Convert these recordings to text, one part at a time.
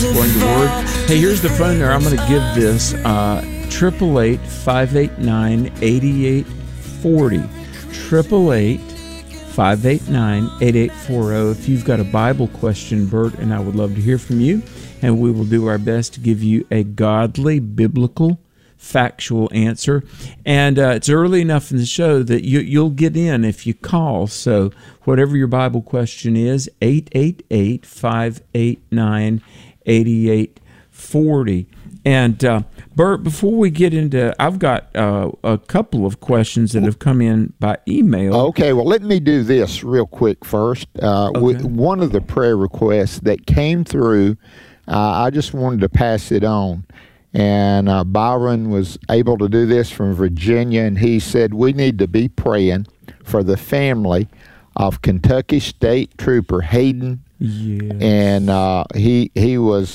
exploring the Word. Hey, here's the phone there. I'm going to give this 888-589-8840. 888-589-8840. If you've got a Bible question, Bert and I would love to hear from you, and we will do our best to give you a godly, biblical, factual answer. And it's early enough in the show that you'll get in if you call. So whatever your Bible question is, 888-589-8840. And Bert, before we get into, I've got a couple of questions that have come in by email. Okay, well, let me do this real quick first. One of the prayer requests that came through, I just wanted to pass it on. And Byron was able to do this from Virginia, and he said, we need to be praying for the family of Kentucky State Trooper Hayden. Yes. And he was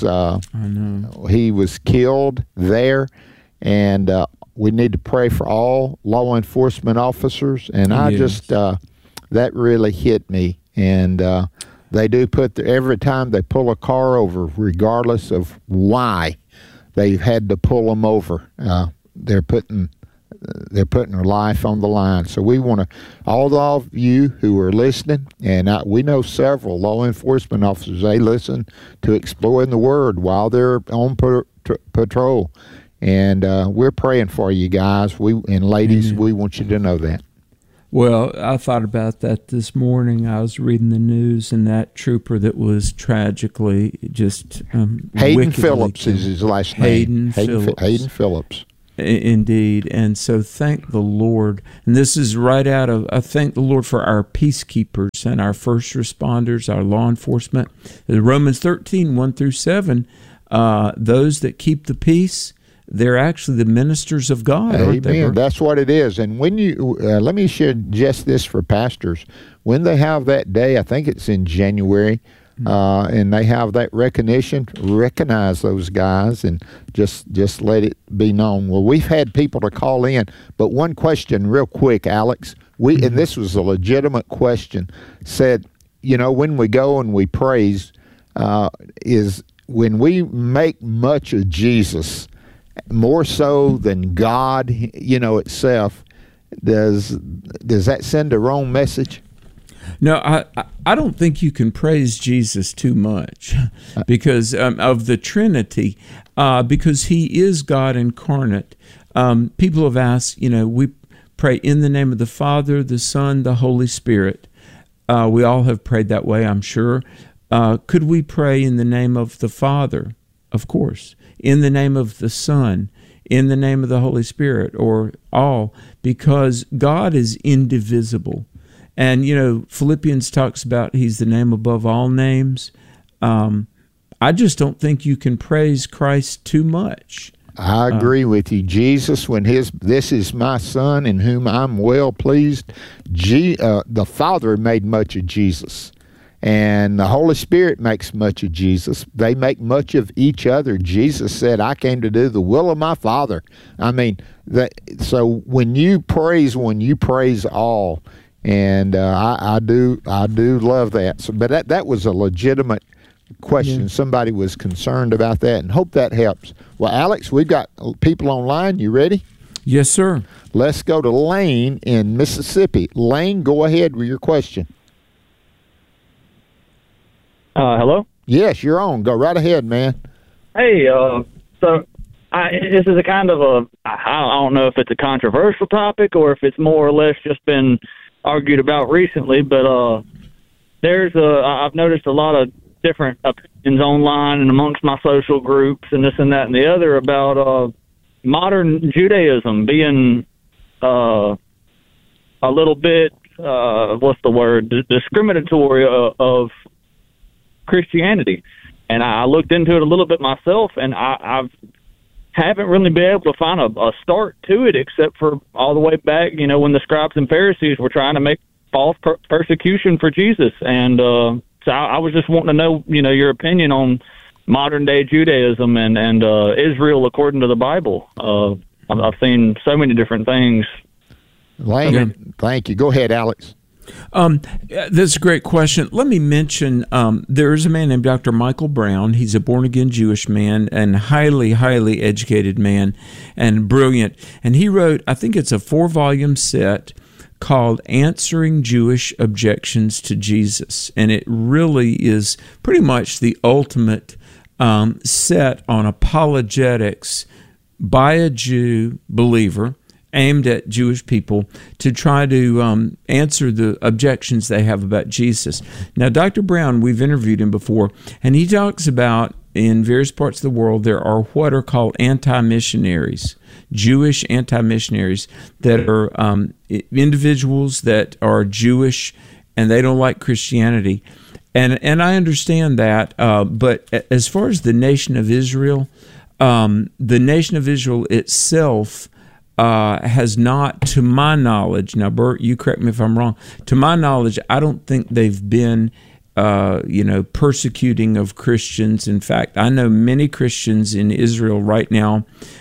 killed there, and we need to pray for all law enforcement officers. And I just that really hit me. And they do put every time they pull a car over, regardless of why they've had to pull them over, they're putting their life on the line. So we want to, all of you who are listening, and we know several law enforcement officers, they listen to Exploring the Word while they're on patrol. And we're praying for you guys. And ladies, we want you to know that. Well, I thought about that this morning. I was reading the news, and that trooper that was tragically just Hayden Phillips is his last name. Hayden Phillips. Indeed. And so thank the Lord. And this is right out of, I thank the Lord for our peacekeepers and our first responders, our law enforcement. Romans 13, 1-7, those that keep the peace, they're actually the ministers of God, aren't they? Amen. That's what it is. And when you, let me suggest this for pastors. When they have that day, I think it's in January, and they have that recognition, recognize those guys and just let it be known. Well, we've had people to call in, but one question real quick, Alex. And this was a legitimate question, said, when we go and we praise, is when we make much of Jesus, more so than God, itself, does that send a wrong message? No, I don't think you can praise Jesus too much because of the Trinity, because he is God incarnate. People have asked, we pray in the name of the Father, the Son, the Holy Spirit. We all have prayed that way, I'm sure. Could we pray in the name of the Father? Of course. In the name of the Son, in the name of the Holy Spirit, or all, because God is indivisible. And, Philippians talks about he's the name above all names. I just don't think you can praise Christ too much. I agree with you. Jesus, when this is my Son in whom I'm well pleased, the Father made much of Jesus. And the Holy Spirit makes much of Jesus. They make much of each other. Jesus said, I came to do the will of my Father. I mean, so when you praise all. And I do love that. So, but that was a legitimate question. Yeah. Somebody was concerned about that, and hope that helps. Well, Alex, we've got people online. You ready? Yes, sir. Let's go to Lane in Mississippi. Lane, go ahead with your question. Hello? Yes, you're on. Go right ahead, man. Hey, this is a kind of I don't know if it's a controversial topic or if it's more or less just been argued about recently, but I've noticed a lot of different opinions online and amongst my social groups and this and that and the other about modern Judaism being a little bit discriminatory of Christianity. And I looked into it a little bit myself, and I haven't really been able to find a start to it except for all the way back, when the scribes and Pharisees were trying to make false persecution for Jesus. And so I was just wanting to know, your opinion on modern day Judaism and Israel according to the Bible. I've seen so many different things. Lane, thank you. Go ahead, Alex. That's a great question. Let me mention there is a man named Dr. Michael Brown. He's a born-again Jewish man and highly, highly educated man and brilliant. And he wrote, I think it's a 4-volume set called Answering Jewish Objections to Jesus. And it really is pretty much the ultimate set on apologetics by a Jew believer aimed at Jewish people to try to answer the objections they have about Jesus. Now, Dr. Brown, we've interviewed him before, and he talks about in various parts of the world there are what are called anti-missionaries, Jewish anti-missionaries that are individuals that are Jewish and they don't like Christianity. And I understand that, but as far as the nation of Israel, the nation of Israel itself has not, to my knowledge, now Bert, you correct me if I'm wrong, to my knowledge, I don't think they've been, persecuting of Christians. In fact, I know many Christians in Israel right now.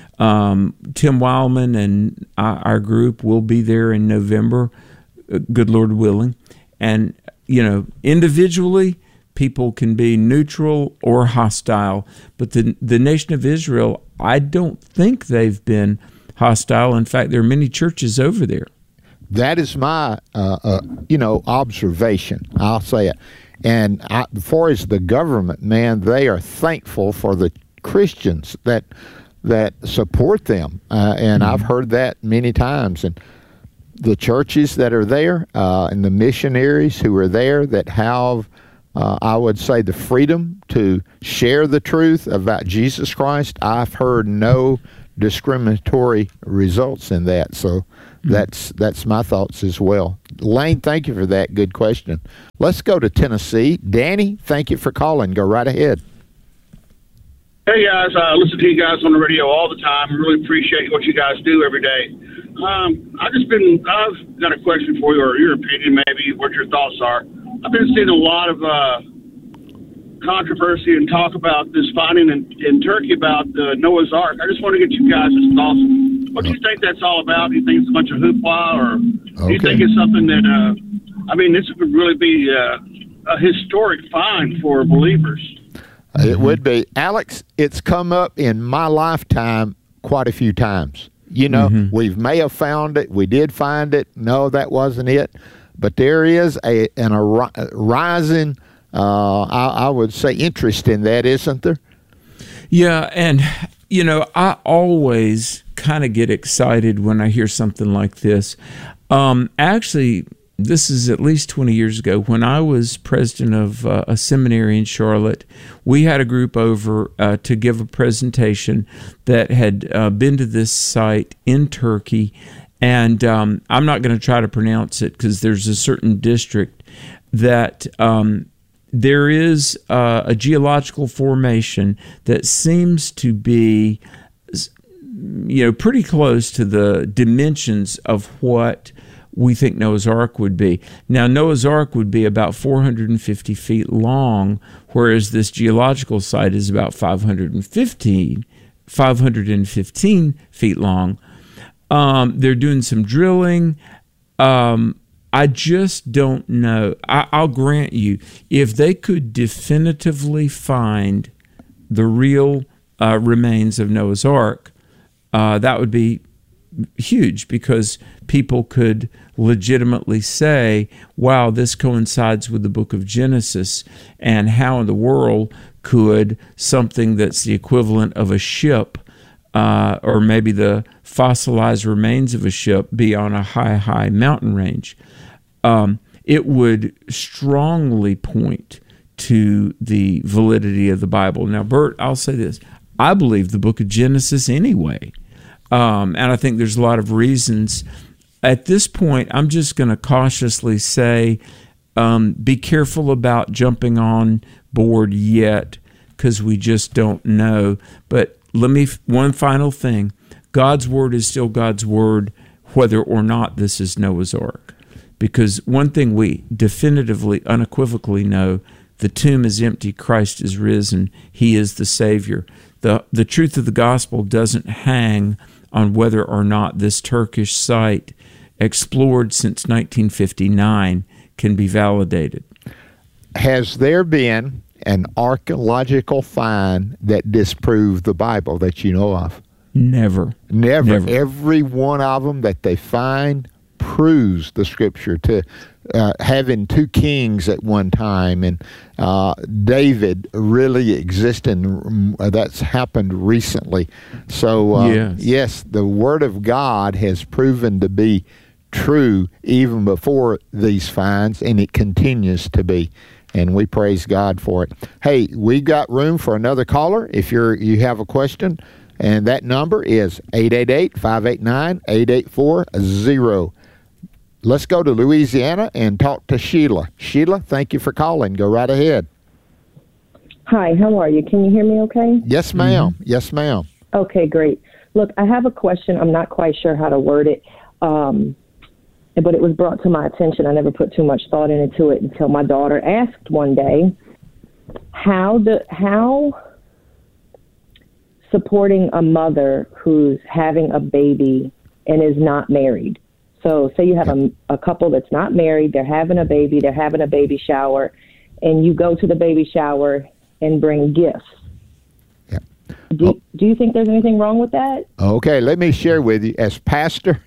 Tim Wildman and our group will be there in November, good Lord willing. And, individually, people can be neutral or hostile. But the nation of Israel, I don't think they've been hostile. In fact, there are many churches over there. That is my, observation. I'll say it. And as far as the government, man, they are thankful for the Christians that support them. And I've heard that many times. And the churches that are there and the missionaries who are there that have, I would say, the freedom to share the truth about Jesus Christ, I've heard no discriminatory results in that. So that's my thoughts as well. Lane, thank you for that. Good question. Let's go to Tennessee. Danny, thank you for calling. Go right ahead. Hey guys, I listen to you guys on the radio all the time. Really appreciate what you guys do every day. I've got a question for you, or your opinion maybe, what your thoughts are. I've been seeing a lot of controversy and talk about this finding in Turkey about Noah's Ark. I just want to get you guys' thoughts. What do you think that's all about? Do you think it's a bunch of hoopla, or do you think it's something that, this would really be a historic find for believers? It would be. Alex, it's come up in my lifetime quite a few times. We may have found it. We did find it. No, that wasn't it. But there is a rising, I would say, interest in that, isn't there? Yeah, and, I always kind of get excited when I hear something like this. Actually, this is at least 20 years ago. When I was president of a seminary in Charlotte, we had a group over to give a presentation that had been to this site in Turkey. And I'm not going to try to pronounce it because there's a certain district that there is a geological formation that seems to be, pretty close to the dimensions of what we think Noah's Ark would be. Now, Noah's Ark would be about 450 feet long, whereas this geological site is about 515 feet long. They're doing some drilling. I just don't know. I'll grant you, if they could definitively find the real remains of Noah's Ark, that would be huge, because people could legitimately say, wow, this coincides with the book of Genesis, and how in the world could something that's the equivalent of a ship, or maybe the fossilized remains of a ship, be on a high mountain range? It would strongly point to the validity of the Bible. Now, Bert, I'll say this. I believe the book of Genesis anyway. And I think there's a lot of reasons. At this point, I'm just going to cautiously say, be careful about jumping on board yet, because we just don't know. But one final thing. God's word is still God's word, whether or not this is Noah's Ark. Because one thing we definitively, unequivocally know, the tomb is empty, Christ is risen, He is the Savior. The truth of the gospel doesn't hang on whether or not this Turkish site, explored since 1959, can be validated. Has there been an archaeological find that disproved the Bible that you know of? Never. Every one of them that they find proves the Scripture to having two kings at one time, and David really existing. That's happened recently. So, yes, the Word of God has proven to be true even before these finds, and it continues to be. And we praise God for it. Hey, we got room for another caller if you have a question. And that number is 888-589-8840. Let's go to Louisiana and talk to Sheila. Sheila, thank you for calling. Go right ahead. Hi, how are you? Can you hear me okay? Yes, ma'am. Mm-hmm. Yes, ma'am. Okay, great. Look, I have a question. I'm not quite sure how to word it, but it was brought to my attention. I never put too much thought into it until my daughter asked one day, how supporting a mother who's having a baby and is not married. So say you have a couple that's not married, they're having a baby shower, and you go to the baby shower and bring gifts. Yeah. Do you think there's anything wrong with that? Okay, let me share with you. As pastor,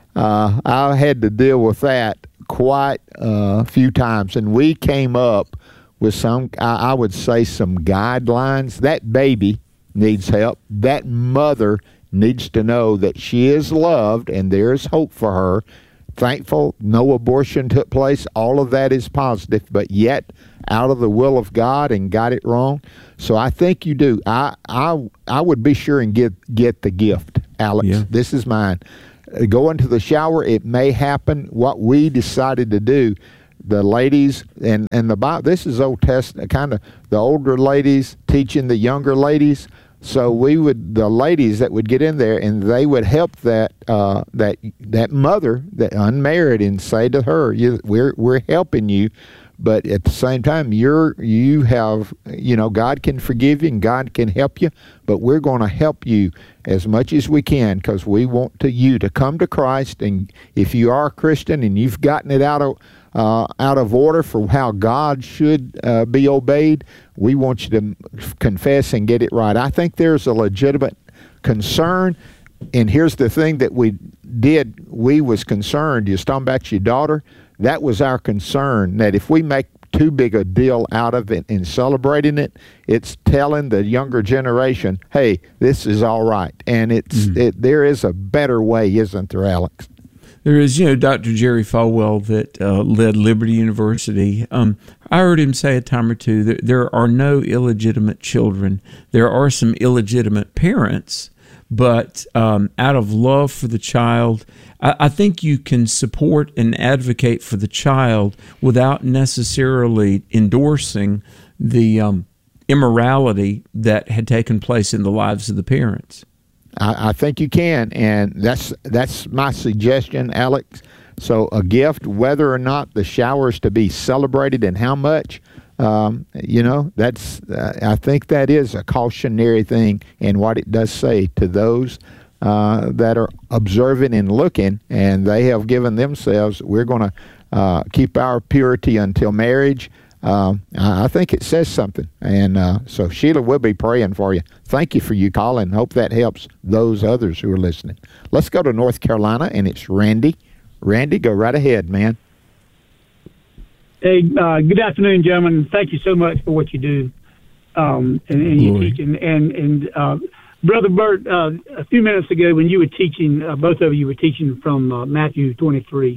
I had to deal with that quite a few times, and we came up with some, I would say, some guidelines. That baby needs help. That mother needs to know that she is loved and there is hope for her. Thankful no abortion took place. All of that is positive, but yet out of the will of God and got it wrong. So I think you do. I would be sure and get the gift, Alex. Yeah. This is mine. Go into the shower. It may happen. What we decided to do, the ladies and the Bible, this is Old Testament, kind of the older ladies teaching the younger ladies. So the ladies that would get in there, and they would help that mother that unmarried, and say to her, "We're helping you, but at the same time, you have, God can forgive you and God can help you, but we're going to help you as much as we can because we want you to come to Christ. And if you are a Christian and you've gotten it out of order for how God should be obeyed, we want you to confess and get it right." I think there's a legitimate concern, and here's the thing that we did. We was concerned, you're talking about your daughter, that was our concern, that if we make too big a deal out of it and celebrating it, it's telling the younger generation, hey, this is all right. And there is a better way, isn't there, Alex? There is, Dr. Jerry Falwell that led Liberty University. I heard him say a time or two that there are no illegitimate children. There are some illegitimate parents, but out of love for the child, I think you can support and advocate for the child without necessarily endorsing the immorality that had taken place in the lives of the parents. I think you can, and that's my suggestion, Alex. So a gift, whether or not the shower is to be celebrated and how much, that's I think that is a cautionary thing, and what it does say to those that are observing and looking, and they have given themselves, we're going to keep our purity until marriage. I think it says something. And so Sheila, we'll be praying for you. Thank you for you calling. Hope that helps those others who are listening. Let's go to North Carolina, and it's Randy. Randy, go right ahead, man. Hey, good afternoon, gentlemen. Thank you so much for what you do and your teaching. And Brother Bert, a few minutes ago when you were teaching, both of you were teaching from Matthew 23,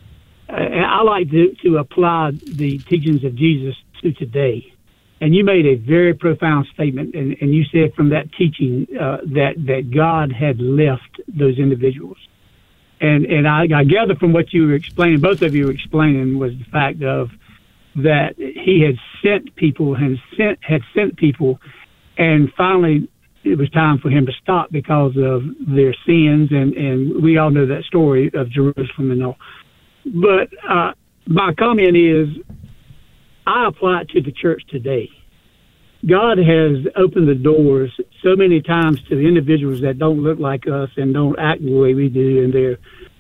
I like to apply the teachings of Jesus to today. And you made a very profound statement, and you said from that teaching that God had left those individuals. And I gather from what you were explaining, both of you were explaining, was the fact of that he had sent people, and finally it was time for him to stop because of their sins, and we all know that story of Jerusalem and all. But my comment is, I apply it to the church today. God has opened the doors so many times to the individuals that don't look like us and don't act the way we do, and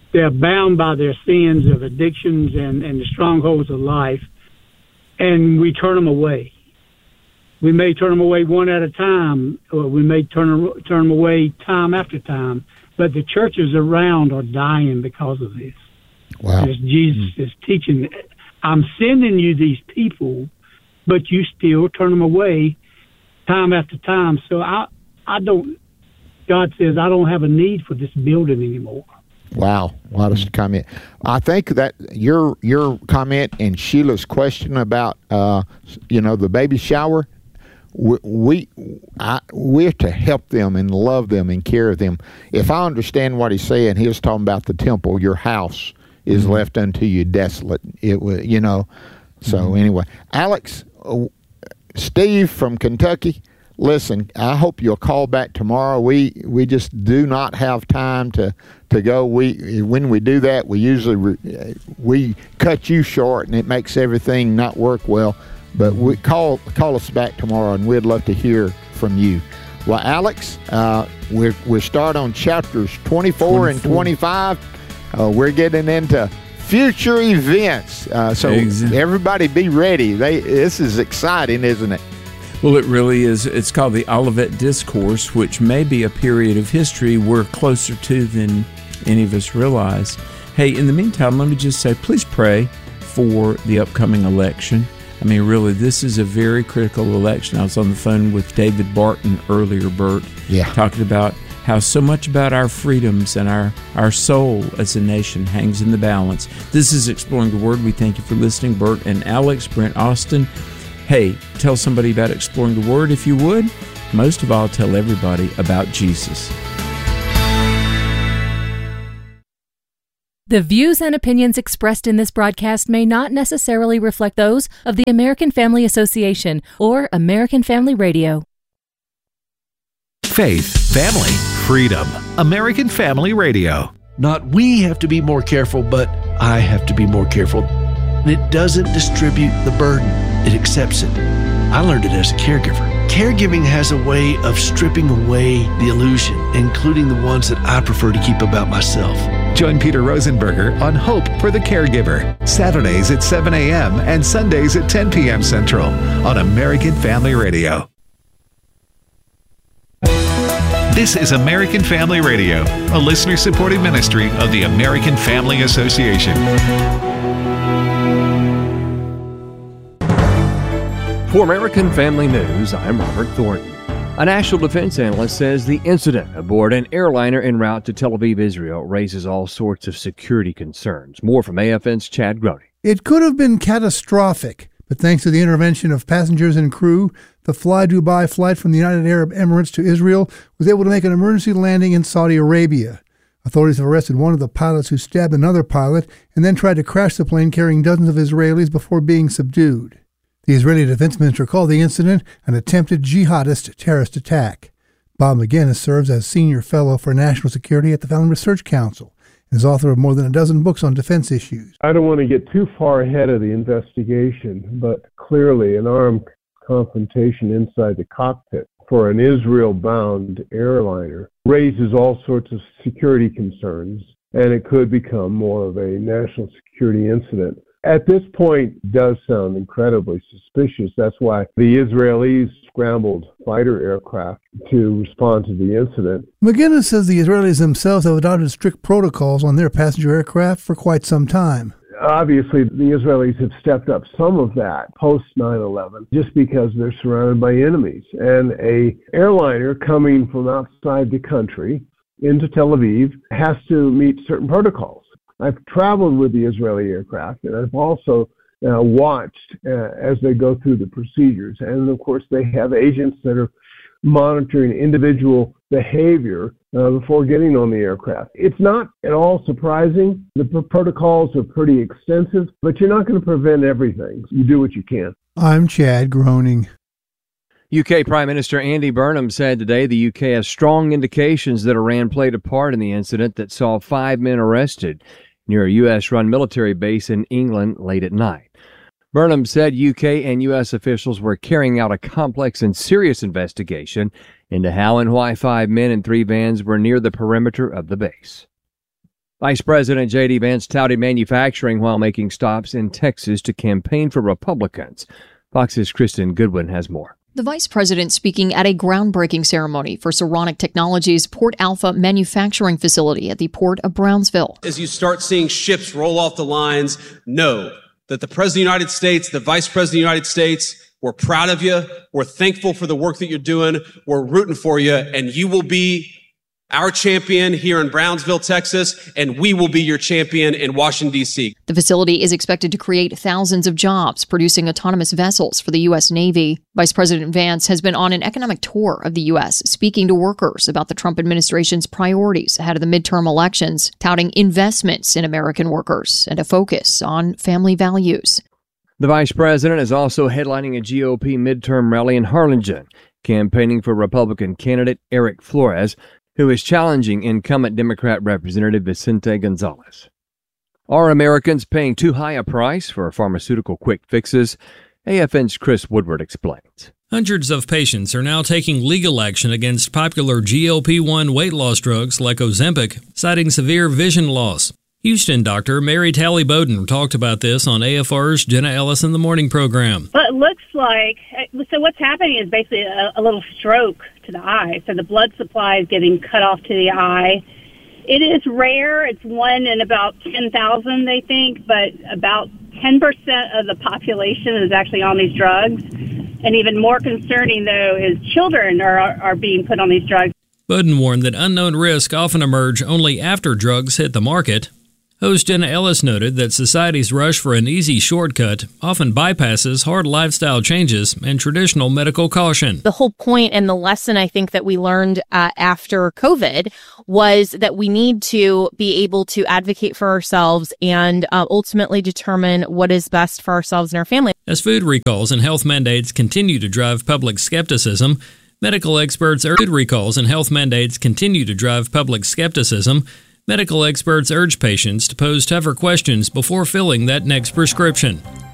they're bound by their sins of addictions and the strongholds of life, and we turn them away. We may turn them away one at a time, or we may turn them away time after time, but the churches around are dying because of this. Wow. As Jesus is teaching, I'm sending you these people, but you still turn them away time after time. So I don't, God says, I don't have a need for this building anymore. Wow, what a comment! I think that your comment and Sheila's question about the baby shower, we're to help them and love them and care of them. If I understand what he's saying, he was talking about the temple. Your house is left unto you desolate. It was, So anyway, Alex, Steve from Kentucky. Listen, I hope you'll call back tomorrow. We just do not have time to go. When we do that, we usually we cut you short, and it makes everything not work well. But we call us back tomorrow, and we'd love to hear from you. Well, Alex, we're start on chapters 24 and 25. We're getting into future events, so everybody be ready. This is exciting, isn't it? Well, it really is. It's called the Olivet Discourse, which may be a period of history we're closer to than any of us realize. Hey, in the meantime, let me just say, please pray for the upcoming election. I mean, really, this is a very critical election. I was on the phone with David Barton earlier, Bert, talking about how so much about our freedoms and our soul as a nation hangs in the balance. This is Exploring the Word. We thank you for listening, Bert and Alex, Brent Austin. Hey, tell somebody about Exploring the Word if you would. Most of all, tell everybody about Jesus. The views and opinions expressed in this broadcast may not necessarily reflect those of the American Family Association or American Family Radio. Faith, family, freedom. American Family Radio. Not we have to be more careful, but I have to be more careful. And it doesn't distribute the burden. It accepts it. I learned it as a caregiver. Caregiving has a way of stripping away the illusion, including the ones that I prefer to keep about myself. Join Peter Rosenberger on Hope for the Caregiver, Saturdays at 7 a.m. and Sundays at 10 p.m. Central on American Family Radio. This is American Family Radio, a listener-supported ministry of the American Family Association. For American Family News, I'm Robert Thornton. A national defense analyst says the incident aboard an airliner en route to Tel Aviv, Israel, raises all sorts of security concerns. More from AFN's Chad Grody. It could have been catastrophic, but thanks to the intervention of passengers and crew, the Fly Dubai flight from the United Arab Emirates to Israel was able to make an emergency landing in Saudi Arabia. Authorities have arrested one of the pilots who stabbed another pilot and then tried to crash the plane carrying dozens of Israelis before being subdued. The Israeli defense minister called the incident an attempted jihadist terrorist attack. Bob McGinnis serves as senior fellow for national security at the Family Research Council and is author of more than a dozen books on defense issues. I don't want to get too far ahead of the investigation, but clearly an armed confrontation inside the cockpit for an Israel-bound airliner raises all sorts of security concerns, and it could become more of a national security incident. At this point, it does sound incredibly suspicious. That's why the Israelis scrambled fighter aircraft to respond to the incident. McGinnis says the Israelis themselves have adopted strict protocols on their passenger aircraft for quite some time. Obviously, the Israelis have stepped up some of that post 9/11 just because they're surrounded by enemies. And a airliner coming from outside the country into Tel Aviv has to meet certain protocols. I've traveled with the Israeli aircraft, and I've also watched as they go through the procedures. And, of course, they have agents that are monitoring individual behavior before getting on the aircraft. It's not at all surprising. The protocols are pretty extensive, but you're not going to prevent everything. You do what you can. I'm Chad Groening. UK Prime Minister Andy Burnham said today the UK has strong indications that Iran played a part in the incident that saw 5 men arrested near a U.S.-run military base in England late at night. Burnham said UK and U.S. officials were carrying out a complex and serious investigation into how and why 5 men in 3 vans were near the perimeter of the base. Vice President J.D. Vance touted manufacturing while making stops in Texas to campaign for Republicans. Fox's Kristen Goodwin has more. The vice president speaking at a groundbreaking ceremony for Saronic Technologies' Port Alpha manufacturing facility at the Port of Brownsville. As you start seeing ships roll off the lines, know that the President of the United States, the Vice President of the United States, we're proud of you. We're thankful for the work that you're doing. We're rooting for you, and you will be our champion here in Brownsville, Texas, and we will be your champion in Washington, D.C. The facility is expected to create thousands of jobs producing autonomous vessels for the U.S. Navy. Vice President Vance has been on an economic tour of the U.S., speaking to workers about the Trump administration's priorities ahead of the midterm elections, touting investments in American workers and a focus on family values. The vice president is also headlining a GOP midterm rally in Harlingen, campaigning for Republican candidate Eric Flores, who is challenging incumbent Democrat Representative Vicente Gonzalez. Are Americans paying too high a price for pharmaceutical quick fixes? AFN's Chris Woodward explains. Hundreds of patients are now taking legal action against popular GLP-1 weight loss drugs like Ozempic, citing severe vision loss. Houston doctor Mary Talley Bowden talked about this on AFR's Jenna Ellis in the Morning program. Well, it looks like, so what's happening is basically a little stroke to the eye. So the blood supply is getting cut off to the eye. It is rare. It's 1 in about 10,000, they think, but about 10% of the population is actually on these drugs. And even more concerning, though, is children are being put on these drugs. Bowden warned that unknown risks often emerge only after drugs hit the market. Host Jenna Ellis noted that society's rush for an easy shortcut often bypasses hard lifestyle changes and traditional medical caution. The whole point and the lesson I think that we learned after COVID was that we need to be able to advocate for ourselves and ultimately determine what is best for ourselves and our family. As food recalls and health mandates continue to drive public skepticism, medical experts urge Medical experts urge patients to pose tougher questions before filling that next prescription.